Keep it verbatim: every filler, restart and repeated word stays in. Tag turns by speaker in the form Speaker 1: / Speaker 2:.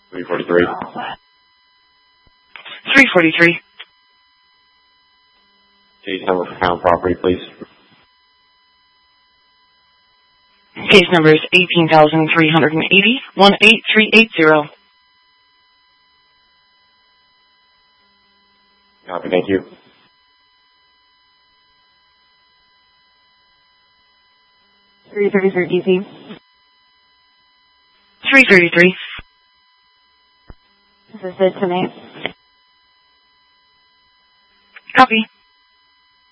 Speaker 1: three forty-three.
Speaker 2: three forty-three.
Speaker 1: Case number for found property, please.
Speaker 2: Case number is eighteen thousand three hundred eighty, one eight three eight zero.
Speaker 1: Copy, thank you.
Speaker 3: three thirty-three D C.
Speaker 2: three thirty-three.
Speaker 3: This is it tonight.
Speaker 2: Copy.